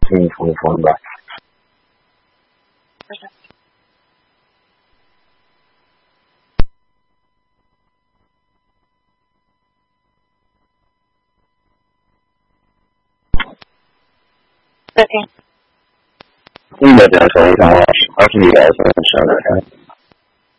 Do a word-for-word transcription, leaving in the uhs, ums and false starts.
信重逢吧。 再见。 应该这样说一下，二十一来岁生的人。